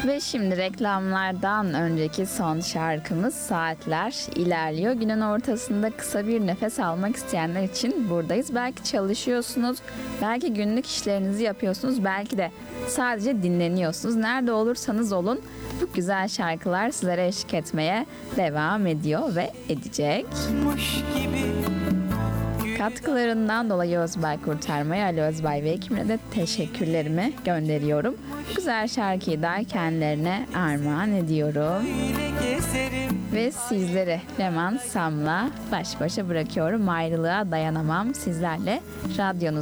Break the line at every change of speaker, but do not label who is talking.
Ve şimdi reklamlardan önceki son şarkımız Saatler ilerliyor. Günün ortasında kısa bir nefes almak isteyenler için buradayız. Belki çalışıyorsunuz, belki günlük işlerinizi yapıyorsunuz, belki de sadece dinleniyorsunuz. Nerede olursanız olun bu güzel şarkılar sizlere eşlik etmeye devam ediyor ve edecek. Katkılarından dolayı Özbay Kurtarma'ya, Ali Özbay ve ekibine de teşekkürlerimi gönderiyorum. Güzel şarkıyı da kendilerine armağan ediyorum. Ve sizleri Leman Sam'la baş başa bırakıyorum. Ayrılığa dayanamam sizlerle radyonuz